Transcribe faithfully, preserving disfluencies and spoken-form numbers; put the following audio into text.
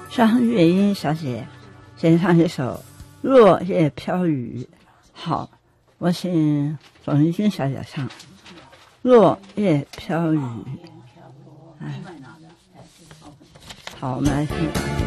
张月英小姐先唱一首《落叶飘雨》。好，我请冯玉君小姐唱《落叶飘雨》。哎，好，我们来听。